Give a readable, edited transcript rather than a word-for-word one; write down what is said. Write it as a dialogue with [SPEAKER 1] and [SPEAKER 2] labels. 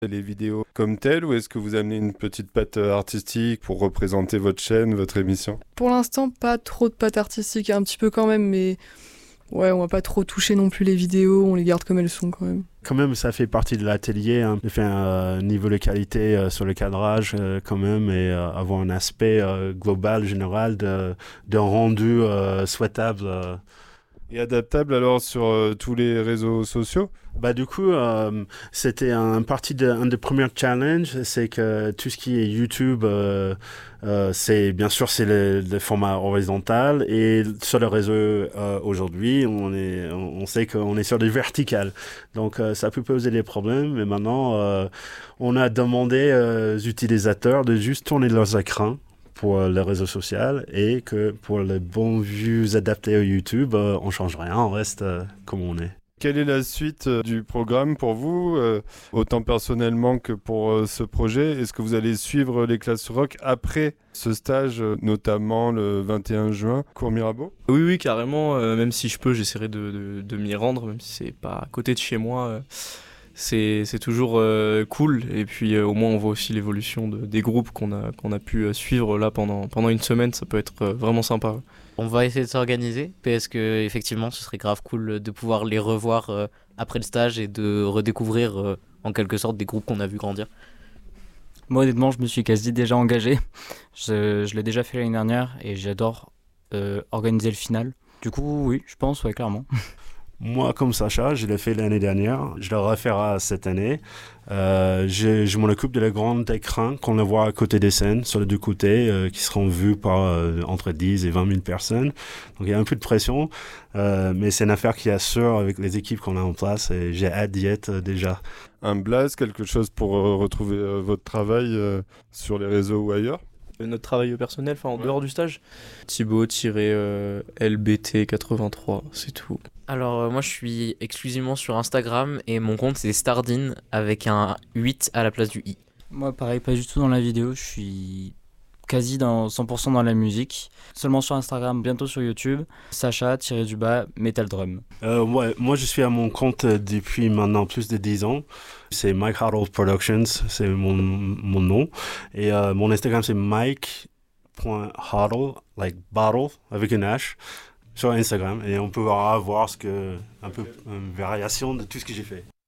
[SPEAKER 1] les vidéos comme telles ou est-ce que vous amenez une petite patte artistique pour représenter votre chaîne, votre émission?
[SPEAKER 2] Pour l'instant, pas trop de patte artistique, un petit peu quand même, mais ouais, on va pas trop toucher non plus les vidéos, on les garde comme elles sont quand même.
[SPEAKER 3] Quand même, ça fait partie de l'atelier, de faire un niveau de qualité sur le cadrage quand même et avoir un aspect global, général d'un rendu souhaitable.
[SPEAKER 1] Et adaptable alors sur tous les réseaux sociaux?
[SPEAKER 3] Du coup, c'était un des premiers challenges, c'est que tout ce qui est YouTube, c'est bien sûr c'est le format horizontal et sur le réseau aujourd'hui, on sait qu'on est sur des verticales, donc ça peut poser des problèmes. Mais maintenant, on a demandé aux utilisateurs de juste tourner leurs écrans pour les réseaux sociaux et que pour les bons vues adaptés au YouTube, on change rien, on reste comme on est.
[SPEAKER 1] Quelle est la suite du programme pour vous, autant personnellement que pour ce projet? Est-ce que vous allez suivre les classes rock après ce stage, notamment le 21 juin, Cours Mirabeau?
[SPEAKER 4] Oui, carrément. Même si je peux, j'essaierai de m'y rendre, même si c'est pas à côté de chez moi. C'est toujours cool. Et puis au moins on voit aussi l'évolution des groupes qu'on a pu suivre là pendant une semaine. Ça peut être vraiment sympa.
[SPEAKER 5] On va essayer de s'organiser parce que effectivement ce serait grave cool de pouvoir les revoir après le stage et de redécouvrir en quelque sorte des groupes qu'on a vu grandir.
[SPEAKER 6] Moi honnêtement je me suis quasi déjà engagé. Je l'ai déjà fait l'année dernière et j'adore organiser le final. Du coup oui, je pense, ouais, clairement.
[SPEAKER 3] Moi, comme Sacha, je l'ai fait l'année dernière. Je le referai cette année. Je m'en occupe de la grande écran qu'on le voit à côté des scènes, sur les deux côtés, qui seront vus par entre 10 et 20 000 personnes. Donc, il y a un peu de pression, mais c'est une affaire qui assure avec les équipes qu'on a en place et j'ai hâte d'y être déjà.
[SPEAKER 1] Un blast, quelque chose pour retrouver votre travail sur les réseaux ou ailleurs?
[SPEAKER 4] Notre travail personnel, en dehors du stage, Thibaut-LBT83, c'est tout.
[SPEAKER 5] Alors moi je suis exclusivement sur Instagram et mon compte c'est Stardin avec un 8 à la place du i.
[SPEAKER 6] Moi pareil, pas du tout dans la vidéo, je suis quasi dans 100% dans la musique. Seulement sur Instagram, bientôt sur YouTube. Sacha-Metal Drum.
[SPEAKER 3] Moi je suis à mon compte depuis maintenant plus de 10 ans. C'est Mike Harold Productions, c'est mon nom. Et mon Instagram c'est mike.harold, like bottle, avec un H, sur Instagram. Et on peut voir un peu une variation de tout ce que j'ai fait.